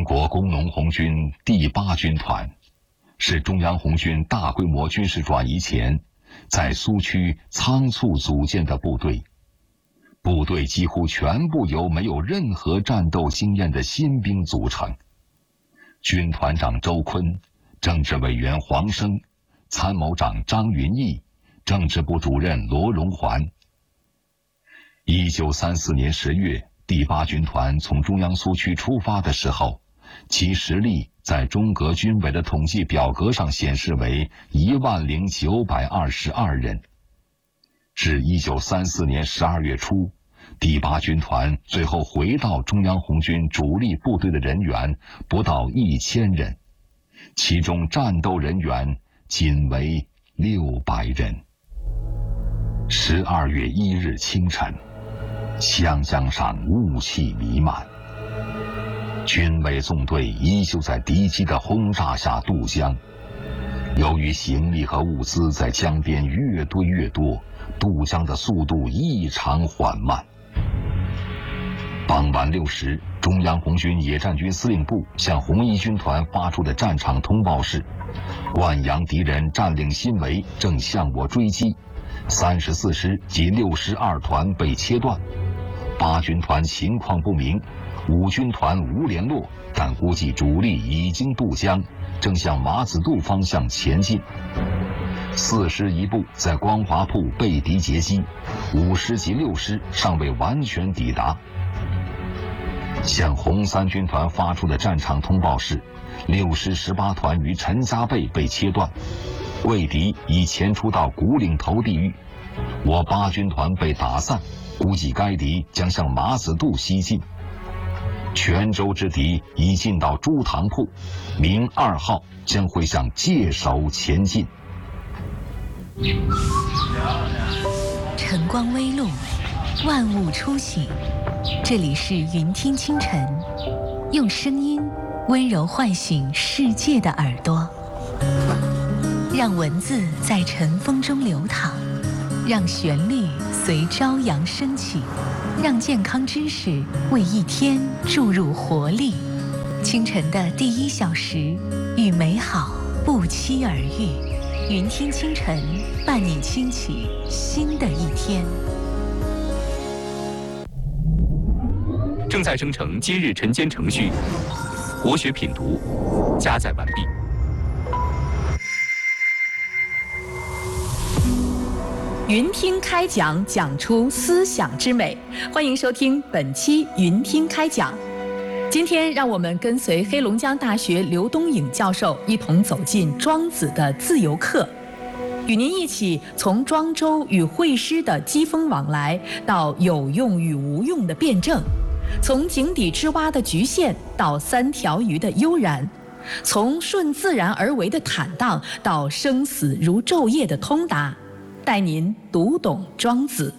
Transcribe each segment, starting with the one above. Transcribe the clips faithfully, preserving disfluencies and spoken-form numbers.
国工农红军第八军团是中央红军大规模军事转移前在苏区仓促组建的部队，部队几乎全部由没有任何战斗经验的新兵组成。军团长周坤，政治委员黄生，参谋长张云逸，政治部主任罗荣桓。一九三四年十月，第八军团从中央苏区出发的时候，其实力在中革军委的统计表格上显示为一万零九百二十二人。至一九三四年十二月初，第八军团最后回到中央红军主力部队的人员不到一千人，其中战斗人员仅为六百人。十二月一日清晨，湘江上雾气弥漫，军委纵队依旧在敌机的轰炸下渡江。由于行李和物资在江边越堆越多，渡江的速度异常缓慢。傍晚六时，中央红军野战军司令部向红一军团发出的战场通报是：灌阳敌人占领新围，正向我追击，三十四师及六师二团被切断。八军团情况不明，五军团无联络，但估计主力已经渡江，正向马子渡方向前进。四师一部在光华铺被敌截击，五师及六师尚未完全抵达。向红三军团发出的战场通报是：六师十八团于陈家背被切断，魏敌已前出到古岭头地域，我八军团被打散，估计该敌将向马子渡西进。泉州之敌已进到朱塘铺，明二号将会向界首前进。 晨光微露，万物初醒，这里是云听清晨，用声音温柔唤醒世界的耳朵，让文字在晨风中流淌，让旋律随朝阳升起，让健康知识为一天注入活力。清晨的第一小时，与美好不期而遇。云听清晨，伴你轻启新的一天。 正在生成今日晨间程序，国学品读加载完毕。 云听开讲，讲出思想之美。欢迎收听本期云听开讲。今天让我们跟随黑龙江大学刘东颖教授一同走进庄子的自由课，与您一起从庄周与会师的机锋往来，到有用与无用的辩证，从井底之蛙的局限到三条鱼的悠然，从顺自然而为的坦荡到生死如昼夜的通达，带您读懂庄子。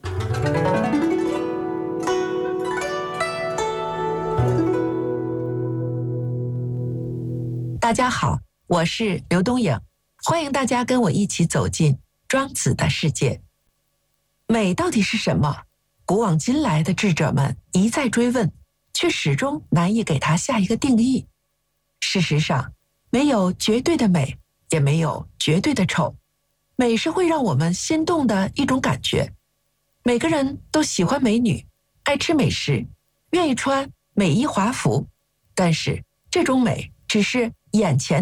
大家好，我是刘东颖，欢迎大家跟我一起走进庄子的世界。美到底是什么？古往今来的智者们一再追问，却始终难以给它下一个定义。事实上，没有绝对的美，也没有绝对的丑。美是会让我们心动的一种感觉。每个人都喜欢美女，爱吃美食，愿意穿美衣华服，但是这种美只是眼前